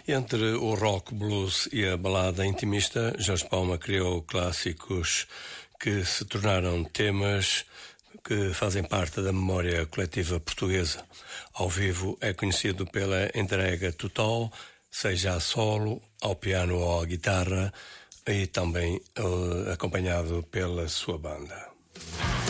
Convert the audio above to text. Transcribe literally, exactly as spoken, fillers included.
Entre o rock, blues e a balada intimista, Jorge Palma criou clássicos que se tornaram temas que fazem parte da memória coletiva portuguesa. Ao vivo é conhecido pela entrega total, seja a solo, ao piano ou à guitarra, e também uh, acompanhado pela sua banda.